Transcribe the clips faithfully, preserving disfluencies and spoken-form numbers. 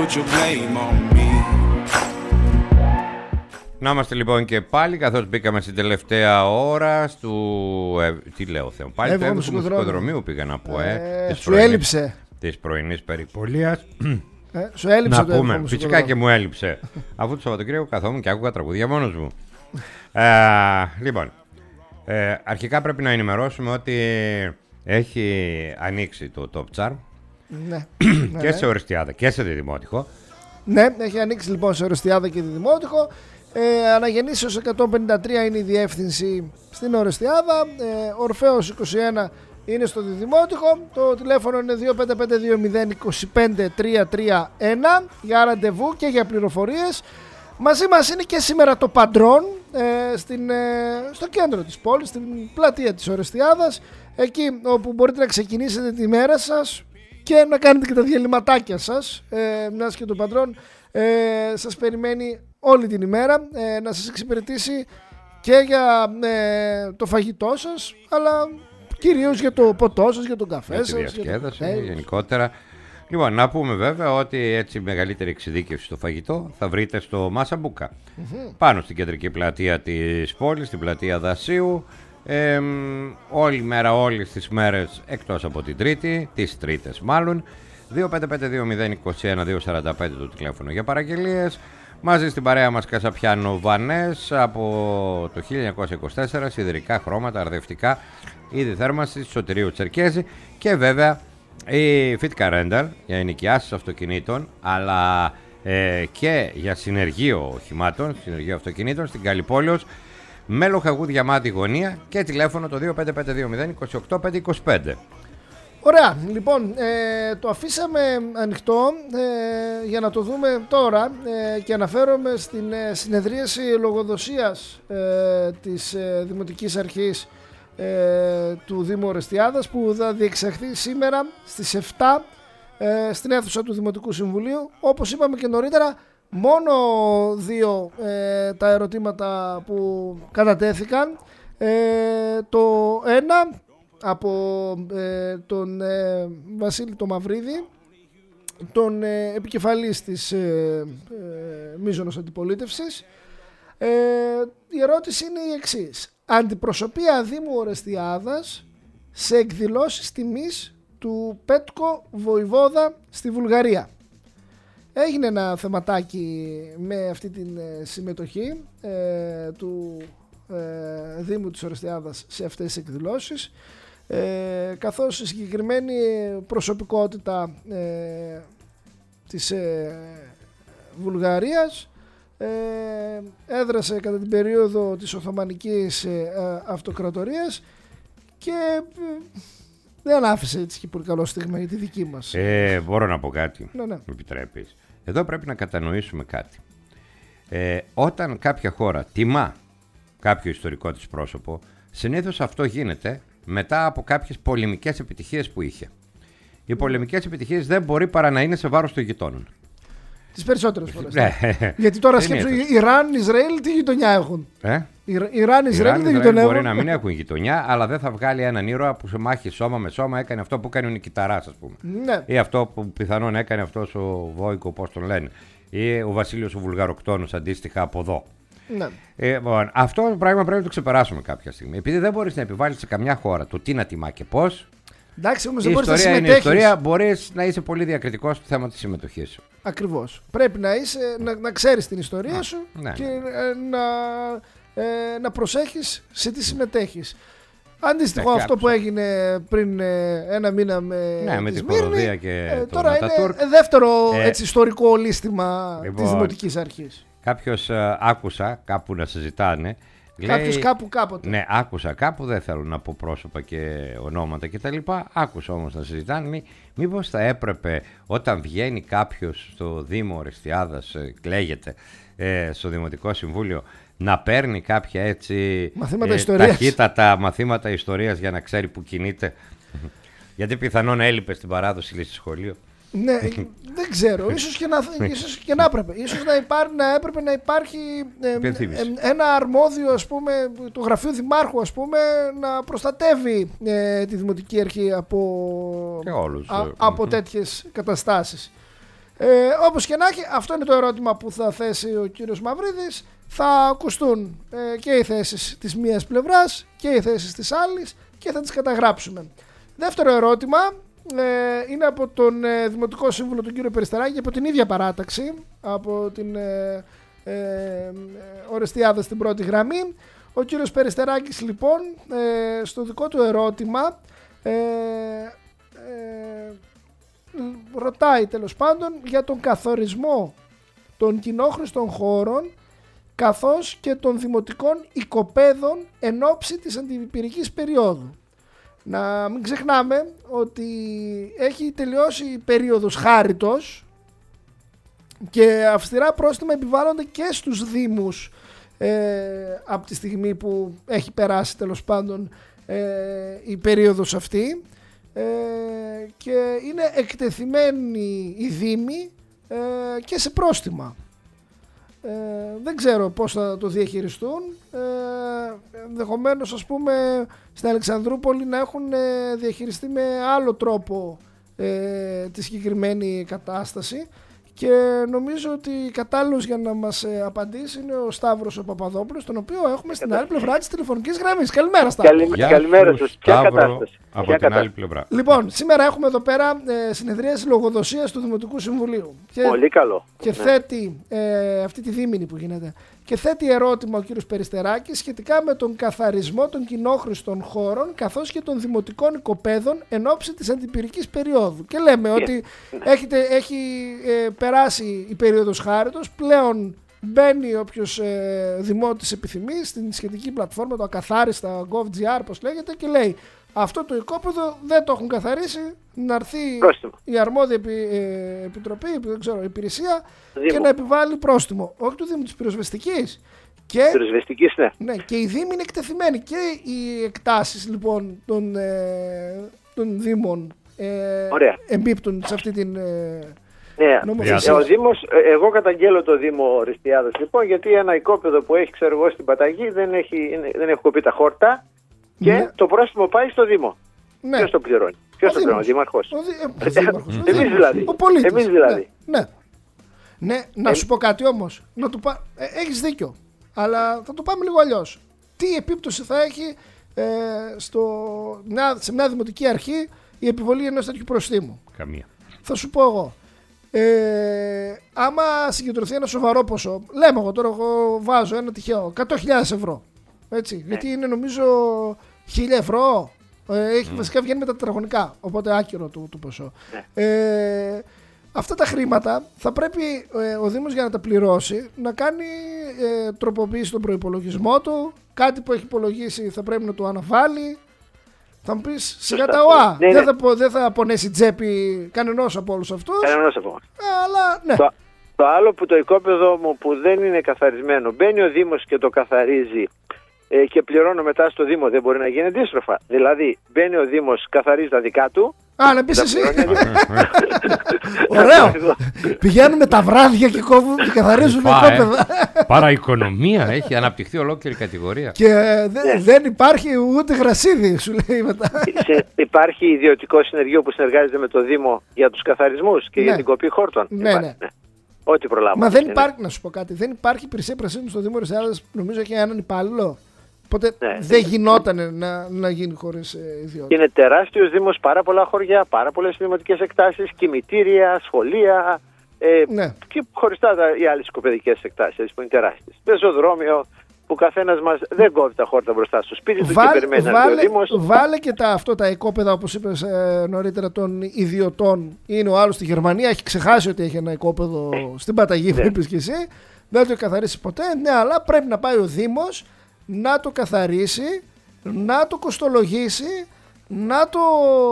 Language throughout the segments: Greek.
put your blame on me. Να είμαστε λοιπόν και πάλι, καθώς μπήκαμε στην τελευταία ώρα του. Ε, τι λέω, Θεό, πάλι Ε, το έβδομο μουσικοδρόμιο. μουσικοδρομίου πήγα να πω. Ε, Ε, της σου πρωινής- έλειψε. Της πρωινής περιπολίας. Ε, σου έλειψε Να το πούμε, έβδομο φυσικά μουσικοδρόμιο. και μου έλειψε. Αφού το Σαββατοκύριακο καθόμουν και άκουγα τραγούδια μόνος μου. Ε, λοιπόν, ε, αρχικά πρέπει να ενημερώσουμε ότι έχει ανοίξει το Top Chart Ναι. και σε Οριστιάδα και σε Διδημότυχο. Ναι, έχει ανοίξει λοιπόν σε Ορεστιάδα και Διδημότυχο. Ε, Αναγεννήσεως εκατόν πενήντα τρία είναι η διεύθυνση στην Ορεστιάδα. Ε, Ορφέως είκοσι ένα είναι στο Διδημότυχο. Το τηλέφωνο είναι δύο πέντε πέντε δύο μηδέν δύο πέντε τρία τρία ένα για ραντεβού και για πληροφορίες. Μαζί μας είναι και σήμερα το Παντρόν ε, στην, ε, στο κέντρο της πόλης, στην πλατεία της Ορεστιάδας, εκεί όπου μπορείτε να ξεκινήσετε τη μέρα σας και να κάνετε και τα διαλυματάκια σας, ε, μιας και το Παντρόν ε, σας περιμένει όλη την ημέρα ε, να σας εξυπηρετήσει και για ε, το φαγητό σας, αλλά κυρίως για το ποτό σας, για τον καφέ Για τη σας, διασκέδαση για το... γενικότερα. Λοιπόν, να πούμε βέβαια ότι έτσι μεγαλύτερη εξειδίκευση στο φαγητό θα βρείτε στο Μάσα Μπούκα. Mm-hmm. Πάνω στην κεντρική πλατεία της πόλης, στην πλατεία Δασίου. Ε, όλη μέρα, όλες τις μέρες εκτός από την Τρίτη, τις Τρίτες μάλλον. δύο πέντε πέντε δύο μηδέν δύο ένα δύο τέσσερα πέντε το τηλέφωνο για παραγγελίες. Μαζί στην παρέα μας Κασαπιάνο Βανές από το χίλια εννιακόσια είκοσι τέσσερα, σιδηρικά χρώματα, αρδευτικά, είδη θέρμανσης, Σωτηρίου Τσερκέζη και βέβαια η Fitka Rental για ενοικιάσεις αυτοκινήτων, αλλά ε, και για συνεργείο οχημάτων, συνεργείο αυτοκινήτων στην Καλιπόλεως, με Λοχαγού Διαμάτη γωνία και τηλέφωνο το δύο πέντε πέντε δύο μηδέν δύο οκτώ πέντε δύο πέντε. Ωραία, λοιπόν, ε, το αφήσαμε ανοιχτό ε, για να το δούμε τώρα ε, και αναφέρομαι στην ε, συνεδρίαση λογοδοσίας ε, της ε, Δημοτικής Αρχής ε, του Δήμου Ορεστιάδας που θα διεξαχθεί σήμερα στις επτά ε, στην αίθουσα του Δημοτικού Συμβουλίου. Όπως είπαμε και νωρίτερα, μόνο δύο ε, τα ερωτήματα που κατατέθηκαν. Ε, το ένα από ε, τον ε, Βασίλη το Μαυρίδη, τον ε, επικεφαλής της ε, ε, μείζωνος αντιπολίτευσης. Ε, η ερώτηση είναι η εξής: αντιπροσωπεία Δήμου Ορεστιάδας σε εκδηλώσεις τιμής του Πέτκο Βοηβόδα στη Βουλγαρία. Έγινε ένα θεματάκι με αυτή την ε, συμμετοχή ε, του ε, Δήμου της Ορεστιάδας σε αυτές τις εκδηλώσεις, ε, καθώς η συγκεκριμένη προσωπικότητα ε, της ε, Βουλγαρίας ε, έδρασε κατά την περίοδο της Οθωμανικής ε, Αυτοκρατορίας και ε, δεν άφησε έτσι και πολύ καλό στίγμα για τη δική μας. Ε, μπορώ να πω κάτι, ναι, ναι. με επιτρέπεις. Εδώ πρέπει να κατανοήσουμε κάτι. Ε, όταν κάποια χώρα τιμά κάποιο ιστορικό της πρόσωπο, συνήθως αυτό γίνεται μετά από κάποιες πολεμικές επιτυχίες που είχε. Οι πολεμικές επιτυχίες δεν μπορεί παρά να είναι σε βάρος των γειτόνων. Τις περισσότερες φορές. Ναι. Γιατί τώρα σκέψου, Ιράν, Ισραήλ τι γειτονιά έχουν. Ε? Ιράν, Ισραήλ τι γειτονιά έχουν. Μπορεί να μην έχουν γειτονιά, αλλά δεν θα βγάλει έναν ήρωα που σε μάχη σώμα με σώμα έκανε αυτό που έκανε ο Νικηταράς, ας πούμε. Ναι. Ή αυτό που πιθανόν έκανε αυτός ο Βόικο, πώς τον λένε. Ή ο Βασίλειος ο Βουλγαροκτόνος αντίστοιχα από εδώ. Ναι. Ε, bon, αυτό το πράγμα πρέπει να το ξεπεράσουμε κάποια στιγμή. Επειδή δεν μπορείς να επιβάλλεις σε καμιά χώρα το τι να τιμά και πώς. Εντάξει, όμως η δεν ιστορία να είναι η ιστορία. Μπορείς να είσαι πολύ διακριτικός στο θέμα της συμμετοχής σου. Ακριβώς. Πρέπει να, είσαι, να, να ξέρεις την ιστορία σου ναι. και ε, να, ε, να προσέχεις σε τι συμμετέχεις. Αντίστοιχο αυτό άκουσα. Που έγινε πριν ε, ένα μήνα με, ναι, με τη Χοροδία και ε, το τώρα είναι Ατατούρκ. δεύτερο ε, έτσι, ιστορικό λίστημα λοιπόν, της Δημοτικής Αρχής. Κάποιος ε, άκουσα κάπου να συζητάνε. Κάποιος κάπου κάποτε. Ναι, άκουσα κάπου, δεν θέλω να πω πρόσωπα και ονόματα κτλ. Άκουσα όμως να συζητάνε μή, μήπως θα έπρεπε όταν βγαίνει κάποιος στο Δήμο Ορεστιάδας, ε, κλαίγεται ε, στο Δημοτικό Συμβούλιο, να παίρνει κάποια έτσι μαθήματα ε, ιστορίας. ταχύτατα μαθήματα ιστορίας για να ξέρει που κινείται. Γιατί πιθανόν έλειπε στην παράδοση λύση σχολείο. Ναι, δεν ξέρω. Ίσως και να, ίσως και να έπρεπε. Ίσως να, υπά, να έπρεπε να υπάρχει ε, ε, ένα αρμόδιο, ας πούμε, το γραφείο δημάρχου, ας πούμε, να προστατεύει ε, τη Δημοτική Αρχή από, όλους, α, από τέτοιες καταστάσεις. Ε, όπως και να έχει, αυτό είναι το ερώτημα που θα θέσει ο κύριος Μαυρίδης. Θα ακουστούν ε, και οι θέσεις της μίας πλευράς και οι θέσεις της άλλης και θα τις καταγράψουμε. Δεύτερο ερώτημα ε, είναι από τον ε, Δημοτικό Σύμβουλο τον κύριο Περιστεράκη, από την ίδια παράταξη, από την ε, ε, ε, Ορεστιάδα στην πρώτη γραμμή. Ο κύριος Περιστεράκης λοιπόν ε, στο δικό του ερώτημα ε, ε, ρωτάει τέλος πάντων για τον καθορισμό των κοινόχρηστων χώρων καθώς και των δημοτικών οικοπαίδων εν ώψη της αντιπυρικής περίοδου. Να μην ξεχνάμε ότι έχει τελειώσει η περίοδος χάριτος και αυστηρά πρόστιμα επιβάλλονται και στους δήμους ε, από τη στιγμή που έχει περάσει τέλος πάντων ε, η περίοδος αυτή ε, και είναι εκτεθειμένοι οι δήμοι ε, και σε πρόστιμα. Ε, δεν ξέρω πώς θα το διαχειριστούν. Ε, ενδεχομένως ας πούμε στην Αλεξανδρούπολη να έχουν διαχειριστεί με άλλο τρόπο ε, τη συγκεκριμένη κατάσταση και νομίζω ότι κατάλληλος για να μας ε, απαντήσει είναι ο Σταύρος ο Παπαδόπουλος, τον οποίο έχουμε στην άλλη πλευρά της τηλεφωνικής γραμμής. Καλημέρα Σταύρο. Καλη, καλημέρα σας. Ποια κατάσταση. Από Ποια την κατάσταση. άλλη πλευρά. Λοιπόν, σήμερα έχουμε εδώ πέρα ε, συνεδρίαση λογοδοσίας του Δημοτικού Συμβουλίου. Και, Πολύ καλό. Και ναι. θέτει ε, αυτή τη δίμηνη που γίνεται. Και θέτει ερώτημα ο κύριος Περιστεράκης σχετικά με τον καθαρισμό των κοινόχρηστων χώρων καθώς και των δημοτικών οικοπαίδων εν ώψη της αντιπυρικής περίοδου. Και λέμε yeah. ότι έχετε, έχει ε, περάσει η περίοδος χάριτος, πλέον μπαίνει όποιος ε, δημότης επιθυμεί στην σχετική πλατφόρμα, το ακαθάριστα gov.gr πώς λέγεται, και λέει αυτό το οικόπεδο δεν το έχουν καθαρίσει, να έρθει πρόστιμο. Η αρμόδια επι, ε, επιτροπή, δεν ξέρω, υπηρεσία Δήμο. Και να επιβάλλει πρόστιμο. Όχι του Δήμου, της πυροσβεστικής. Και, πυροσβεστικής, ναι. ναι. Και οι Δήμοι είναι εκτεθειμένοι και οι εκτάσεις λοιπόν των, ε, των Δήμων ε, εμπίπτουν σε αυτή την ε, ναι. νομοθεσία. Ο Δήμος, εγώ καταγγέλλω το Δήμο Ορεστιάδας λοιπόν, γιατί ένα οικόπεδο που έχει, ξέρω εγώ, στην Παταγή δεν έχει, δεν έχει κοπεί τα χόρτα. Και ναι. το πρόστιμο πάει στο Δήμο. Ναι. Ποιος το πληρώνει? Ποιος το πληρώνει? Ο Δήμαρχος. Ο δι... Δήμαρχος. Εμείς δηλαδή. Ο πολίτης. Εμείς δηλαδή. Ναι. ναι. ναι. Να ε... σου πω κάτι όμως. Να του πά... ε, έχεις δίκιο. Αλλά θα το πάμε λίγο αλλιώς. Τι επίπτωση θα έχει ε, στο... σε μια δημοτική αρχή η επιβολή ενός τέτοιου προστίμου? Καμία. Θα σου πω εγώ. Ε, άμα συγκεντρωθεί ένα σοβαρό ποσό, λέμε εγώ τώρα, εγώ βάζω ένα τυχαίο εκατό χιλιάδες ευρώ. Έτσι, ναι. Γιατί είναι νομίζω χίλια ευρώ. Ε, έχει, mm. Βασικά βγαίνει με τα τετραγωνικά. Οπότε άκυρο το, το ποσό. Ναι. Ε, αυτά τα χρήματα θα πρέπει ε, ο Δήμος για να τα πληρώσει να κάνει ε, τροποποίηση στον προϋπολογισμό του. Κάτι που έχει υπολογίσει θα πρέπει να το αναβάλει. Θα μου πεις σιγά τα οά. Ναι, ναι. Δεν, θα, δεν θα πονέσει τσέπη κανενός από όλους αυτούς. Κανενός από όλους. Αλλά ναι. Το, το άλλο που το οικόπεδο μου που δεν είναι καθαρισμένο, μπαίνει ο Δήμος και το καθαρίζει ε, και πληρώνω μετά στο Δήμο, δεν μπορεί να γίνει αντίστροφα? Δηλαδή μπαίνει ο Δήμος, καθαρίζει τα δικά του. Α, να πεις εσύ. Ωραίο. Πηγαίνουμε τα βράδια και κόβουν και καθαρίζουν οικόπεδα. Παραοικονομία, έχει αναπτυχθεί ολόκληρη κατηγορία. Και δεν υπάρχει ούτε γρασίδι, σου λέει μετά. Υπάρχει ιδιωτικό συνεργείο που συνεργάζεται με το Δήμο για τους καθαρισμούς και για την κοπή χόρτων? Ναι, ναι. Ό,τι προλάβουμε. Μα δεν υπάρχει, να σου πω κάτι, δεν υπάρχει υπηρεσία πρασίνου στο Δήμο Ορεστιάδας, νομίζω έχει έναν υπάλληλο. Οπότε ναι, δεν γινόταν να, να γίνει χωρίς ε, ιδιότητα. Είναι τεράστιος Δήμος, πάρα πολλά χωριά, πάρα πολλές δημοτικές εκτάσεις, κημητήρια, σχολεία ε, ναι. και χωριστά τα, οι άλλες οικοπαιδικές εκτάσεις που είναι τεράστιες. Πεζοδρόμιο που καθένας μας δεν κόβει τα χόρτα μπροστά στο σπίτι του Βάλ, και περιμένει βάλε, να έρθει ο Δήμος. Βάλε και τα, αυτό τα οικόπεδα, όπως είπες ε, νωρίτερα, των ιδιωτών. Είναι ο άλλος στη Γερμανία, έχει ξεχάσει ότι έχει ένα οικόπεδο στην Παταγή που είπες και εσύ. Δεν το έχει καθαρίσει ποτέ. Ναι, αλλά πρέπει να πάει ο Δήμος να το καθαρίσει, να το κοστολογήσει, να το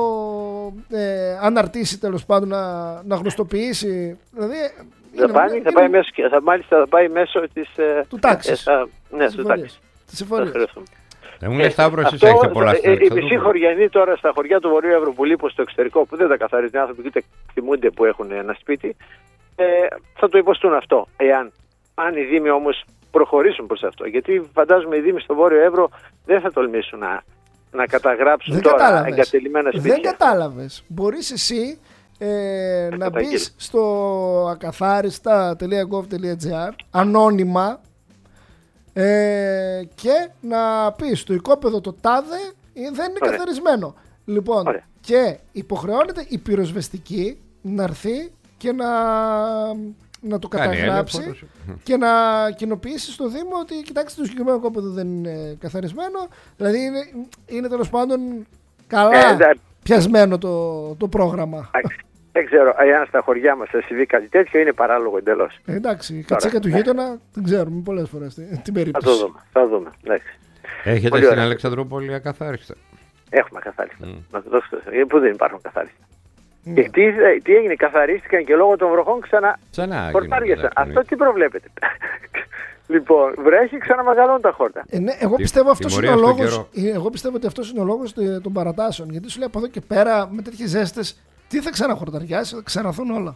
ε, αναρτήσει, τέλος πάντων, να, να γνωστοποιήσει. Δηλαδή, θα, πάει, είναι, θα, πάει μέσω, θα, μάλιστα, θα πάει μέσω της του τάξης. Ε, ναι, του τάξης. Της εφορίας. Δεν μου λέει Σταύρο, εσείς έχετε πολλά ε, Οι μισοί χωριανοί τώρα στα χωριά του Βορείου Εύρου που λείπουν στο εξωτερικό, που δεν τα καθαρίζουν οι άνθρωποι, ούτε θυμούνται που έχουν ένα σπίτι, ε, θα το υποστούν αυτό. Εάν αν οι Δήμοι όμως προχωρήσουν προς αυτό. Γιατί φαντάζομαι οι Δήμοι στο Βόρειο Εύρο δεν θα τολμήσουν να, να καταγράψουν δεν τώρα κατάλαβες. Εγκατελειμμένα σπίτια. Δεν κατάλαβες. Μπορείς εσύ ε, να μπεις στο ακαθάριστα τελεία γκοβ τελεία τζι άρ ανώνυμα ε, και να πεις το οικόπεδο το τάδε δεν είναι Ωραία. καθαρισμένο. Λοιπόν, Ωραία. και υποχρεώνεται η πυροσβεστική να έρθει και να, να το καταγράψει και να κοινοποιήσει στο Δήμο ότι κοιτάξτε, το συγκεκριμένο οικόπεδο δεν είναι καθαρισμένο. Δηλαδή είναι, είναι τέλος πάντων καλά ε, πιασμένο το, το πρόγραμμα. Δεν ξέρω, αν στα χωριά μας θα συμβεί κάτι τέτοιο, είναι παράλογο εντελώς. Ε, εντάξει, η κατσίκα του γείτονα δεν ξέρουμε πολλές φορές την περίπτωση. Θα το δούμε, θα δούμε. Εντάξει. Έχετε Πολύ στην ωραία. Αλεξανδρούπολη ακαθάριστα? Έχουμε ακαθάριστα. Mm. Πού δεν υπάρχουν ακαθάριστα. Mm. Και τι, τι έγινε, καθαρίστηκαν και λόγω των βροχών ξανά, ξανά φορτάριασαν. Αυτό τι προβλέπετε? Λοιπόν, βρέχει, ξαναμαγαλώνουν τα χόρτα. Ε, ναι, εγώ, πιστεύω αυτός είναι ο λόγος, εγώ πιστεύω ότι αυτός είναι ο λόγος των παρατάσεων. Γιατί σου λέει από εδώ και πέρα με τέτοιες ζέστες, τι θα ξαναχορταριάσει, θα ξαναθούν όλα.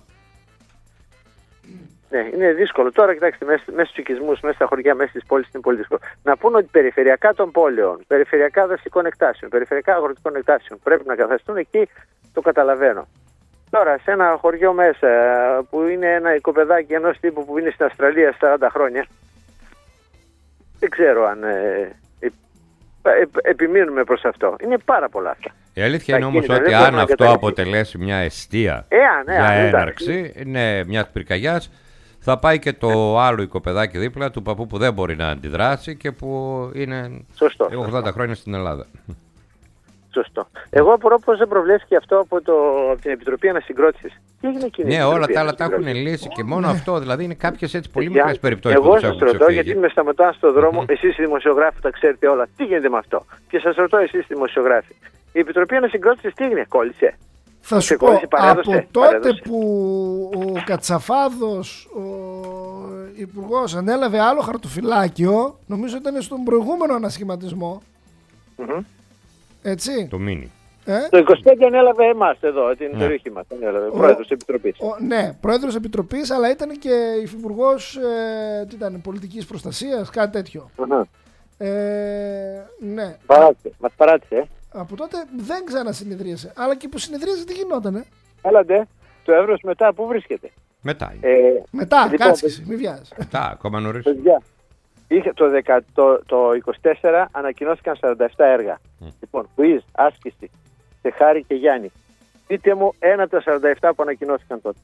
Ναι, είναι δύσκολο. Τώρα, κοιτάξτε, μέσα, μέσα στους οικισμούς, μέσα στα χωριά, μέσα στις πόλεις είναι πολύ δύσκολο. Να πούνε ότι περιφερειακά των πόλεων, περιφερειακά δασικών εκτάσεων, περιφερειακά αγροτικών εκτάσεων πρέπει να καθαριστούν, εκεί το καταλαβαίνω. Τώρα, σε ένα χωριό μέσα που είναι ένα οικοπεδάκι ενός τύπου που είναι στην Αυστραλία σαράντα χρόνια, δεν ξέρω αν ε, ε, ε, επιμείνουμε προς αυτό. Είναι πάρα πολλά αυτά. Η αλήθεια είναι όμως ότι αν αυτό αποτελέσει μια εστία εάν, εάν, για έναρξη είναι μιας πυρκαγιάς, θα πάει και το άλλο οικοπεδάκι δίπλα του παππού που δεν μπορεί να αντιδράσει και που είναι Σωστό. ογδόντα χρόνια στην Ελλάδα. Σωστό. Εγώ απορώ πώς δεν προβλέφθηκε αυτό από, το, από την Επιτροπή Ανασυγκρότησης. Τι έγινε εκείνη? Ναι, όλα τα άλλα τα έχουν λύσει και μόνο αυτό. Δηλαδή είναι κάποιες έτσι πολύ μικρές περιπτώσεις. Εγώ σας ρωτώ, γιατί με σταματάνε στον δρόμο, mm-hmm. εσείς οι δημοσιογράφοι τα ξέρετε όλα. Τι γίνεται με αυτό? Και σας ρωτώ εσείς οι δημοσιογράφοι. Η Επιτροπή Ανασυγκρότησης τι έγινε? Κόλλησε? Θα σου πω, από τότε παρέδωσε. Που ο Κατσαφάδος, ο Υπουργός, ανέλαβε άλλο χαρτοφυλάκιο, νομίζω ήταν στον προηγούμενο ανασχηματισμό. Mm-hmm. Έτσι. Το μίνι. Ε? Το είκοσι πέντε ανέλαβε εμάς εδώ, την ναι. περιοχή μας. Ανέλαβε, ο, πρόεδρος Επιτροπής. Ο, ναι, πρόεδρος Επιτροπής, αλλά ήταν και υφυπουργός ε, τι ήταν, πολιτικής προστασίας, κάτι τέτοιο. Uh-huh. Ε, ναι. Παράτησε, μας παράτησε. Ε. Από τότε δεν ξανασυνεδρίασε. Αλλά και που συνεδρίασε τι γινότανε? Έλατε, το Εύρος μετά πού βρίσκεται? Μετά. Ε, μετά, λοιπόν, κάτσε εσύ, μην βιάζεις. Μετά, ακόμα νωρίς. Είχε το, δεκα, το, το είκοσι τέσσερα ανακοινώθηκαν σαράντα επτά έργα. Mm. Λοιπόν, quiz, άσκηση, σε Χάρη και Γιάννη. Πείτε μου ένα από τα σαράντα επτά που ανακοινώθηκαν τότε.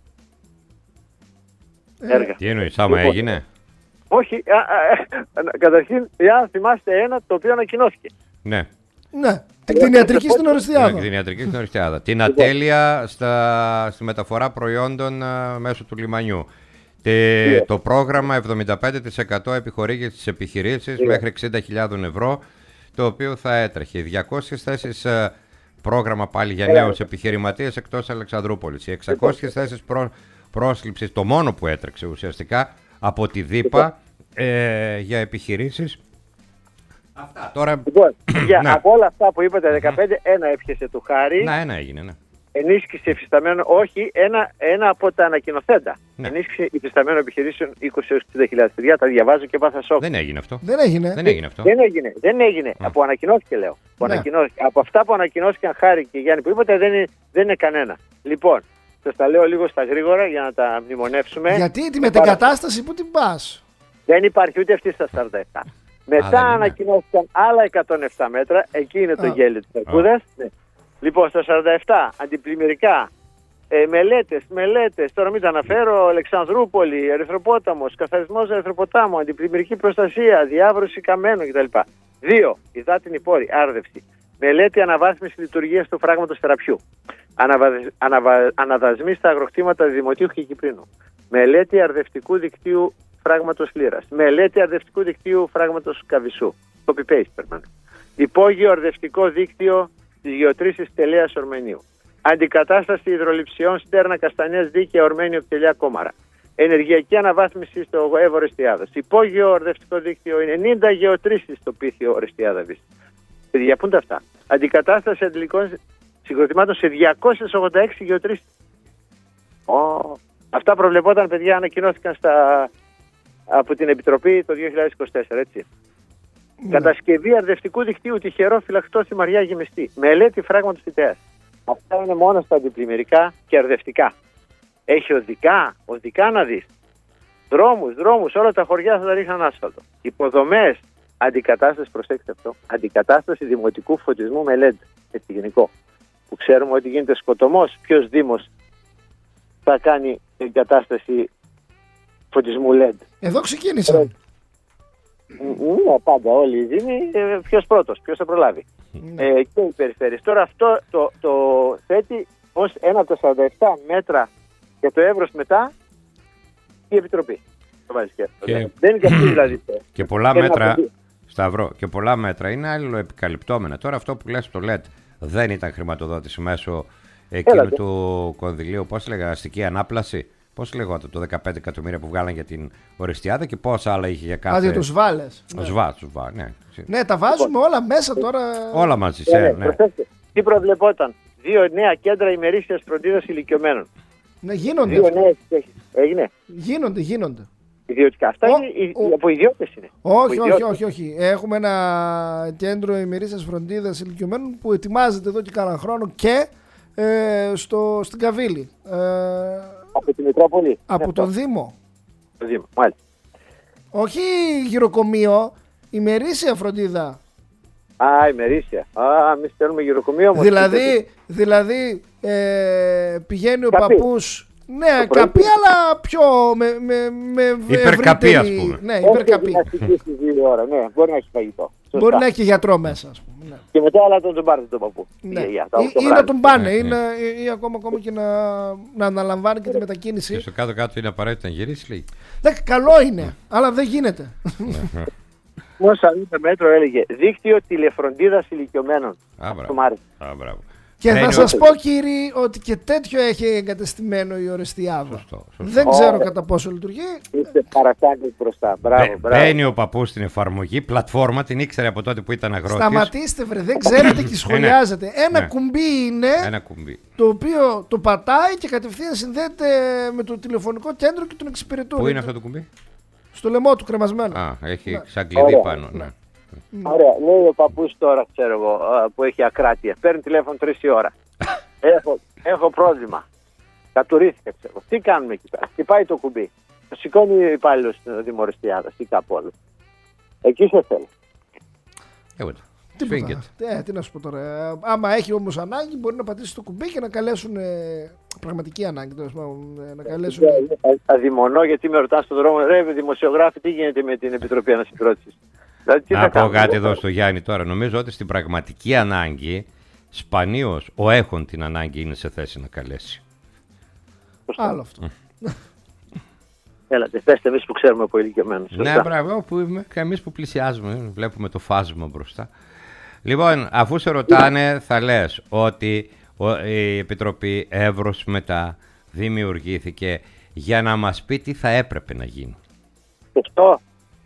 Ε, έργα. Τι εννοείς, άμα λοιπόν, έγινε? Όχι, α, α, α, καταρχήν, αν θυμάστε ένα το οποίο ανακοινώθηκε. Ναι. Ναι, την κτηνιατρική στην Οριστιάδα. Την κτηνιατρική στην Οριστιάδα. Την ατέλεια στα, στη μεταφορά προϊόντων uh, μέσω του λιμανιού. Τε, yeah. Το πρόγραμμα εβδομήντα πέντε τοις εκατό επιχορήγηση στις επιχειρήσεις yeah. μέχρι εξήντα χιλιάδες ευρώ, το οποίο θα έτρεχε. διακόσιες θέσεις uh, πρόγραμμα πάλι για yeah. νέους επιχειρηματίες εκτός Αλεξανδρούπολης. Οι εξακόσιες θέσεις προ, πρόσληψης, το μόνο που έτρεξε ουσιαστικά από τη ΔΥΠΑ ε, για επιχειρήσεις. Αυτά. Τώρα... Λοιπόν, για, ναι. από όλα αυτά που είπατε, δεκαπέντε, mm-hmm. ένα έπιασε του Χάρη. Να, ένα έγινε, ναι. Ενίσχυση υφισταμένων, όχι, ένα, ένα από τα ανακοινωθέντα. Ναι. Ενίσχυση υφισταμένων επιχειρήσεων είκοσι έως εξήντα χιλιάδες. Παιδιά, τα διαβάζω και πάθα σοκ. Δεν έγινε αυτό. Δεν έγινε. Δεν έγινε αυτό. Δεν έγινε. Δεν έγινε. Mm. Από ανακοινώθηκε, λέω. Που ναι. ανακοινώθηκε. Από αυτά που ανακοινώθηκαν, Χάρη και Γιάννη, που είπατε, δεν είναι, δεν είναι κανένα. Λοιπόν, σας τα λέω λίγο στα γρήγορα για να τα μνημονεύσουμε. Γιατί τη μετεγκατάσταση που την πας? Δεν υπάρχει ούτε αυτή στα σαράντα επτά. Μετά Α, ανακοινώθηκαν άλλα εκατόν επτά μέτρα. Εκεί είναι το Α. γέλιο της Αρκούδας. Ναι. Λοιπόν, στα σαράντα επτά αντιπλημμυρικά, ε, μελέτες, μελέτες, τώρα μην τα αναφέρω, Αλεξανδρούπολη, Ερυθροπόταμος, καθαρισμός Ερυθροποτάμου, αντιπλημμυρική προστασία, διάβρωση καμένων κτλ. Δύο, υδάτινη πόρη, άρδευση. Μελέτη αναβάθμιση λειτουργίας του φράγματος Θεραπιού. Αναβα... Αναβα... Αναδασμοί στα αγροκτήματα Δημοτίου και Κυπρίνου. Μελέτη αρδευτικού δικτύου φράγματος Λύρας. Μελέτη αρδευτικού δικτύου φράγματος Καβισσού. Copy-paste περνάνε. Υπόγειο αρδευτικό δίκτυο της γεωτρήσης Τελέας Ορμενίου. Αντικατάσταση υδρολειψιών Στέρνα Καστανιάς Δίκαια Ορμένιο Πτελιά Κόμαρα. Ενεργειακή αναβάθμιση στο Εύω Ορεστιάδας. Υπόγειο αρδευτικό δίκτυο ενενήντα γεωτρήσεις στο Πίθιο Ορεστιάδα Βύση. Παιδιά, πού είναι αυτά? Αντικατάσταση αντιλικών συγκροτημάτων σε διακόσιες ογδόντα έξι γεωτρήσεις. Oh. Αυτά προβλεπόταν, παιδιά, ανακοινώθηκαν στα... από την Επιτροπή το δύο χιλιάδες είκοσι τέσσερα, έτσι. Mm. Κατασκευή αρδευτικού δικτύου τυχερό φυλακτό στη Μαριά Γεμιστή. Μελέτη φράγματος Ιτέας. Αυτά είναι μόνο στα αντιπλημμυρικά και αρδευτικά. Έχει οδικά, οδικά να δεις. Δρόμους, δρόμους, όλα τα χωριά θα τα ρίχναν άσφαλτο. Υποδομές, αντικατάσταση, προσέξτε αυτό, αντικατάσταση δημοτικού φωτισμού με ελ ι ντι, έτσι γενικό. Που ξέρουμε ότι γίνεται σκοτωμός, ποιος δήμος θα κάνει εγκατάσταση φωτισμού ελ ι ντι. Εδώ ξεκίνησαν. Ναι, πάντα όλοι οι δήμοι, ποιος πρώτος, ποιος θα προλάβει. Ναι. Ε, και οι περιφέρειες. Τώρα αυτό το, το θέτει ως ένα από τα σαράντα επτά μέτρα για το εύρος μετά η Επιτροπή. Το βάζει και αυτό. Και- Δεν είναι και αυτή δηλαδή. Και πολλά Ένα μέτρα, παιδί. Σταυρό, και πολλά μέτρα είναι αλληλοεπικαλυπτόμενα. Τώρα αυτό που λες στο ελ ι ντι δεν ήταν χρηματοδότηση μέσω εκείνου Έλατε. του κονδυλίου, πώς λέγα, αστική ανάπλαση. Πώς λεγόταν το δεκαπέντε εκατομμύρια που βγάλαν για την Οριστιάδα και πόσα άλλα είχε για κάθε. Άντε τους βάλες. Ο Σβά, Σβά, ναι. Ναι, τα βάζουμε όλα μέσα τώρα. Όλα μαζί, Ε, σε, ναι, ναι. προσέξτε. Τι προβλεπόταν. Δύο νέα κέντρα ημερήσιας φροντίδας ηλικιωμένων. Ναι, γίνονται. Δύο αυτά. νέες έχει. Έγινε. Γίνονται, γίνονται. Ιδιωτικά. Αυτά Ο- είναι οι- ο- από ιδιώτες είναι. Όχι, Από όχι, ιδιώτες. όχι, όχι. Έχουμε ένα κέντρο ημερήσιας φροντίδας ηλικιωμένων που ετοιμάζεται εδώ και κάνα χρόνο και ε, στο, στην Καβίλη. Ε, Από τη Μητρόπολη. από Ναι, τον αυτό. Δήμο. Το Δήμο. Μάλιστα. Όχι γυροκομείο, ημερήσια φροντίδα. Α, ημερήσια. Α, εμείς θέλουμε γυροκομείο όμως. Δηλαδή, δηλαδή ε, πηγαίνει ο Καπί. παππούς. Ναι, Το πρωί. καπί, αλλά πιο με, με, με Υπερκαπί, ευρύτερη- ας πούμε. Ναι, Όχι υπερκαπί. γυμναστική στις δύο ώρα. Ναι, μπορεί να έχει φαγητό. Σωστά. Μπορεί να έχει και γιατρό μέσα, ας πούμε. Ναι. Και μετά άλλα τον τον πάρετε τον παππού. Ναι. Για- για τα Ή, οκτώ ή να βράδυ. τον πάνε, Ναι, ή, ναι. να, ή, ή ακόμα, ακόμα και να, να αναλαμβάνει και τη Και μετακίνηση. στο κάτω-κάτω είναι απαραίτητο να γυρίσει, λέει. Δεν, καλό είναι, αλλά δεν γίνεται. Μόνο σαράντα μέτρο έλεγε δίκτυο τηλεφροντίδας ηλικιωμένων. Α, Αυτό μπράβο. μ' άρεσε. Α, μπράβο. Και Ναι, θα είναι σας ο- πω, κύριοι, ότι και τέτοιο έχει εγκατεστημένο η Ορεστιάδα. Σωστό, σωστό. Δεν ξέρω Ωραία. κατά πόσο λειτουργεί. Είστε παρακάτω μπροστά. Μπράβο, Μπε- μπράβο. Μπαίνει ο παππούς στην εφαρμογή, πλατφόρμα, την ήξερε από τότε που ήταν αγρότης. Σταματήστε, βρε, δεν ξέρετε και σχολιάζετε. Ένα Ναι. κουμπί είναι Ένα κουμπί. το οποίο το πατάει και κατευθείαν συνδέεται με το τηλεφωνικό κέντρο και τον εξυπηρετούν. Πού είναι αυτό το κουμπί? Στο λαιμό του κρεμασμένο. Α, έχει Ναι. σαν κλειδί Ωραία. πάνω. Ναι. Ωραία. Λέει ο παππούς τώρα, ξέρω εγώ, α, που έχει ακράτεια. Παίρνει τηλέφωνο τρεις η ώρα. έχω, έχω πρόβλημα. Κατουρίστηκα, ξέρω. Τι κάνουμε εκεί πέρα. Χτυπάει το κουμπί. Το σηκώνει ο υπάλληλος στην Δημοριστιάδα ή κάπου άλλο. Εκεί σε θέλω. Εγώ το. Τίποτα. Σφίγγεται. Ε, τι να σου πω τώρα. Ε, άμα έχει όμως ανάγκη, μπορεί να πατήσει το κουμπί και να καλέσουν. Ε, πραγματική ανάγκη, τέλος πάντων, ε, να καλέσουν. Αδειμονώ γιατί με ρωτάνε στον δρόμο, ρε δημοσιογράφοι, τι γίνεται με την Επιτροπή Ανασυγκρότησης. Δηλαδή, τι Να θα πω κάνουμε. κάτι εδώ στο Γιάννη τώρα. Νομίζω ότι στην πραγματική ανάγκη, σπανίως ο έχων την ανάγκη είναι σε θέση να καλέσει. Άλλο αυτό. Έλατε, πέστε εμείς που ξέρουμε από ηλικιωμένους. Ναι, μπράβο, που είμαι, και εμείς που πλησιάζουμε, βλέπουμε το φάσμα μπροστά. Λοιπόν, αφού σε ρωτάνε, θα λες ότι ο- η Επιτροπή Εύρος μετά δημιουργήθηκε για να μας πει τι θα έπρεπε να γίνει. Σωστό.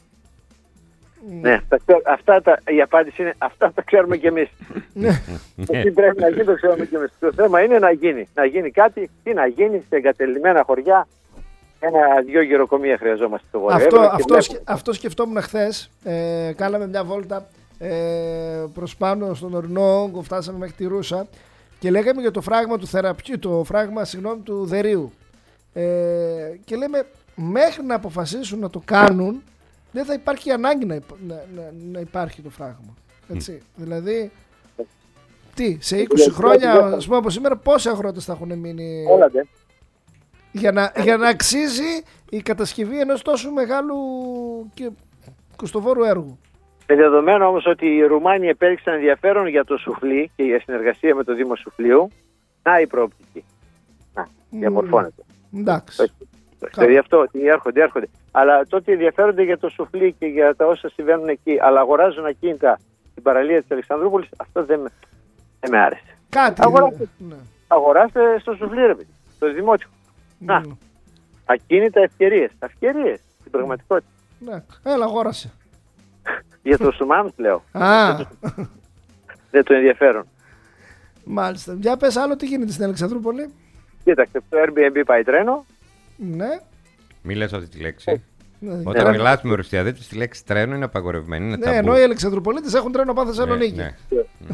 Ναι, τα ξέρω- αυτά τα, η απάντηση είναι αυτά τα ξέρουμε κι εμείς. Τι πρέπει να γίνει το ξέρουμε κι εμείς. Το θέμα είναι να γίνει. Να γίνει κάτι, τι να γίνει σε εγκατελειμμένα χωριά. Ένα-δυο γυροκομεία χρειαζόμαστε στο Βορρά. Αυτό, αυτό, σκε- αυτό σκεφτόμουν χθε. Ε, κάναμε μια βόλτα ε, προς πάνω στον ορεινό όγκο, φτάσαμε μέχρι τη Ρούσα και λέγαμε για το φράγμα του θεραπείου, το φράγμα συγγνώμη, του Δερίου. Ε, και λέμε μέχρι να αποφασίσουν να το κάνουν δεν θα υπάρχει ανάγκη να, υπά- να, να, να υπάρχει το φράγμα. Έτσι. Δηλαδή, τι, σε είκοσι χρόνια, ας πούμε από σήμερα, πόσοι αγρότες θα έχουν μείνει Όλα δε. για να, για να αξίζει η κατασκευή ενός τόσο μεγάλου και κοστοβόρου έργου. Με δεδομένο όμως ότι οι Ρουμάνοι επέδειξαν ενδιαφέρον για το σουφλί και για συνεργασία με το Δήμο Σουφλίου, να η προοπτική. Να, διαμορφώνεται. Εντάξει. Όχι. Δηλαδή αυτό ότι έρχονται, έρχονται. Αλλά τότε ενδιαφέρονται για το σουφλί και για τα όσα συμβαίνουν εκεί. Αλλά αγοράζουν ακίνητα στην παραλία της Αλεξανδρούπολης, αυτό δεν με, δεν με άρεσε. Κάτι. Αγοράστε. Ναι. Αγοράστε στο σουφλί, ρε παιδί, στο δημότικο. Να, Ναι. ακίνητα ευκαιρίες. Ευκαιρίες στην πραγματικότητα. Ναι. Έλα, αγόρασε. Για το Σουμάμ λέω. Α, Δεν το ενδιαφέρον. μάλιστα. Για πες άλλο τι γίνεται στην Αλεξανδρούπολη. Κοίταξε, το Airbnb πάει τρένο. Ναι. Μη λες αυτή τη λέξη. Ναι, Όταν ναι. μιλάς με οριστιαδίτες, τη λέξη τρένο είναι απαγορευμένη, είναι Ναι, ταμπού. ενώ οι Αλεξανδροπολίτες έχουν τρένο πάνω Θεσσαλονίκη. Ναι, ναι.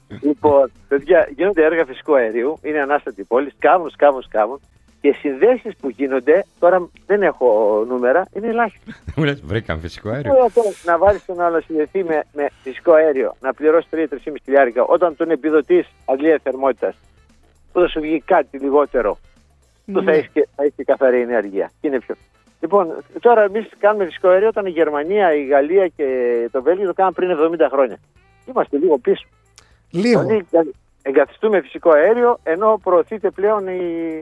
Λοιπόν, παιδιά, γίνονται έργα φυσικού αερίου, είναι ανάστατη πόλη, σκάβουν, σκάβουν, σκάβουν. Και συνδέσεις που γίνονται, τώρα δεν έχω νούμερα, είναι ελάχιστα. Μου λες, βρήκαν φυσικό αέριο. Να βάλεις τον άλλο να συνδεθεί με, με φυσικό αέριο, να πληρώσει τρία με τρία κόμμα πέντε χιλιάρικα, όταν τον επιδοτείς αντλία θερμότητας, που θα σου βγει κάτι λιγότερο, που θα έχει και, και καθαρή ενέργεια. Είναι πιο... Λοιπόν, τώρα εμείς κάνουμε φυσικό αέριο όταν η Γερμανία, η Γαλλία και το Βέλγιο το κάναν πριν εβδομήντα χρόνια. Είμαστε λίγο πίσω. Λίγο. Δηλαδή, εγκαθιστούμε φυσικό αέριο, ενώ προωθείται πλέον η.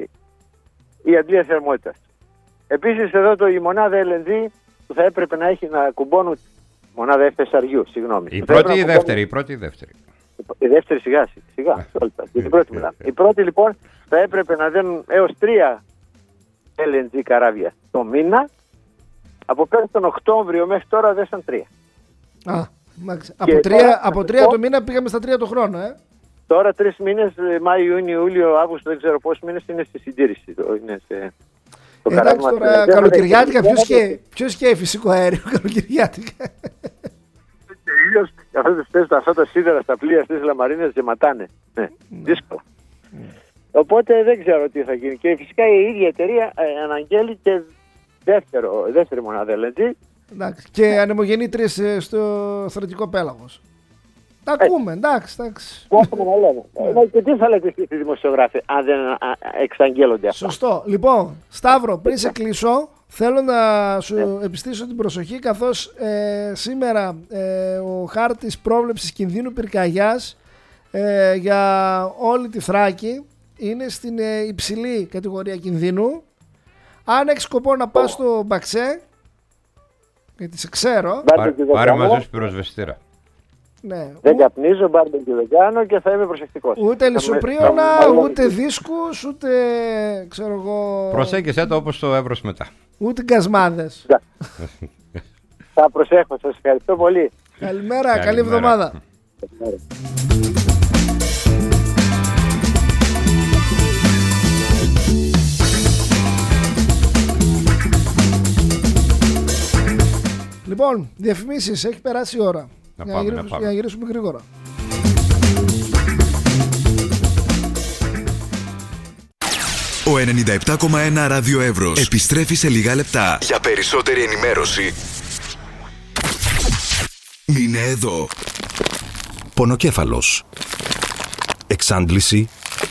η αντλία θερμότητας. Επίσης εδώ το, η μονάδα ελ εν τζι που θα έπρεπε να έχει να κουμπώνουν. Μονάδα εφ τέσσερα γιου, συγγνώμη. Η πρώτη ή η δεύτερη, η πρώτη ή η δεύτερη. Η δεύτερη σιγά, σιγά. Η πρώτη μιλάμε. Η πρώτη λοιπόν θα έπρεπε να δίνουν έως τρία ελ εν τζι καράβια το μήνα. Από πέρυσι τον Οκτώβριο μέχρι τώρα δέσαν τρία. Α, από τρία, από τρία το μήνα πήγαμε στα τρία το χρόνο, ε. Τώρα τρεις μήνες, Μάιο, Ιούνιο, Ιούλιο, Αύγουστο, δεν ξέρω πόσους μήνες είναι στη συντήρηση. Είναι σε... το Εντάξει τώρα, καλοκαιριάτικα, ποιος και φυσικό αέριο καλοκαιριάτικα. Τελείως, αυτά τα σίδερα στα πλοία στις λαμαρίνες γεματάνε. Ναι, δύσκολο. Οπότε δεν ξέρω τι θα γίνει. Και φυσικά η ίδια εταιρεία ε, αναγγέλει και δεύτερο, δεύτερη μονάδα ελ εν τζι. Εντάξει, και ανεμογενή τρεις στο στρατιωτικό πέλαγος. Τα ακούμε, εντάξει, εντάξει. Έχουμε να λέμε. Και τι θα λέτε εσείς οι δημοσιογράφοι, αν δεν εξαγγέλλονται αυτά. Σωστό. Λοιπόν, Σταύρο, πριν σε κλείσω, θέλω να σου επιστήσω την προσοχή, καθώς ε, σήμερα ε, ο χάρτης πρόβλεψης κινδύνου πυρκαγιάς ε, για όλη τη Θράκη είναι στην ε, υψηλή κατηγορία κινδύνου. Αν έχεις σκοπό να πας στο Μπαξέ, γιατί σε ξέρω, πάρε μαζί σου πυροσβεστήρα. Ναι. Δεν καπνίζω, μπάρμπεκι δεν κάνω και θα είμαι προσεκτικός. Ούτε λισοπρίωνα, ούτε δίσκους, ούτε ξέρω εγώ. Προσέγγισε το όπως το Εύρος μετά. Ούτε γκασμάδες. Θα προσέχω, σας ευχαριστώ πολύ. Καλημέρα, Καλημέρα. Καλή εβδομάδα. Καλημέρα. Λοιπόν, διαφημίσεις, έχει περάσει η ώρα. Να για, πάμε, να να πάμε. για να γυρίσουμε γρήγορα. Ο ενενήντα επτά κόμμα ένα Ράδιο Εύρος επιστρέφει σε λίγα λεπτά. Για περισσότερη ενημέρωση μείνε εδώ. Πονοκέφαλος, εξάντληση,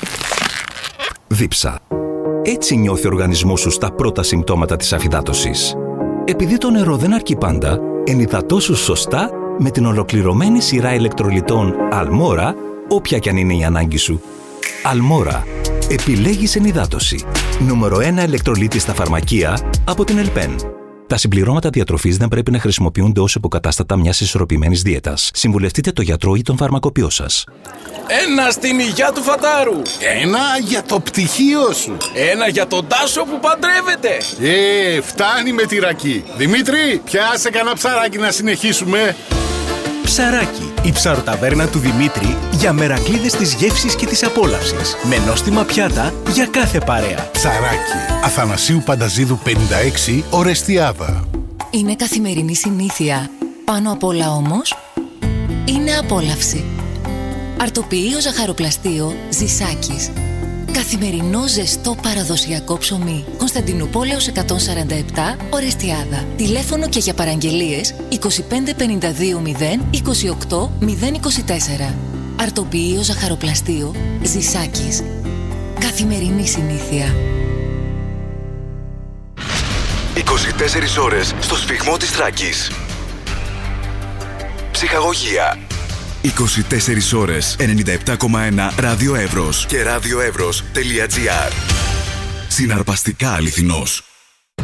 δίψα. Έτσι νιώθει ο οργανισμός σου στα πρώτα συμπτώματα της αφυδάτωσης. Επειδή το νερό δεν αρκεί πάντα, ενυδατώσου σωστά με την ολοκληρωμένη σειρά ηλεκτρολιτών Αλμόρα, όποια κι αν είναι η ανάγκη σου. Αλμόρα. Επιλέγεις ενυδάτωση. Νούμερο ένα ηλεκτρολίτη στα φαρμακεία από την Ελπέν. Τα συμπληρώματα διατροφής δεν πρέπει να χρησιμοποιούνται ως υποκατάστατα μιας ισορροπημένης δίαιτας. Συμβουλευτείτε το γιατρό ή τον φαρμακοποιό σας. Ένα στην υγειά του Φατάρου. Ένα για το πτυχίο σου. Ένα για τον Τάσο που παντρεύεται. Ε, φτάνει με τη ρακή. Δημήτρη, πιάσε κανένα ψαράκι να συνεχίσουμε. Ψαράκι, η ψαροταβέρνα του Δημήτρη για μερακλείδες της γεύσης και της απόλαυσης. Με νόστιμα πιάτα για κάθε παρέα. Ψαράκι, Αθανασίου Πανταζίδου πενήντα έξι, Ορεστιάδα. Είναι καθημερινή συνήθεια. Πάνω απ' όλα όμως, είναι απόλαυση. Αρτοποιείο ζαχαροπλαστείο Ζησάκης. Καθημερινό ζεστό παραδοσιακό ψωμί. Κωνσταντινούπολεως εκατόν σαράντα επτά, Ορεστιάδα. Τηλέφωνο και για παραγγελίες είκοσι πέντε πενήντα δύο μηδέν είκοσι οκτώ μηδέν είκοσι τέσσερα. Αρτοποιείο ζαχαροπλαστείο Ζησάκης. Καθημερινή συνήθεια. είκοσι τέσσερις ώρες στο σφιγμό της Θράκης. Ψυχαγωγία. είκοσι τέσσερις ώρες ενενήντα επτά κόμμα ένα Ράδιο Εύρος και radioevros.gr. Συναρπαστικά αληθινός.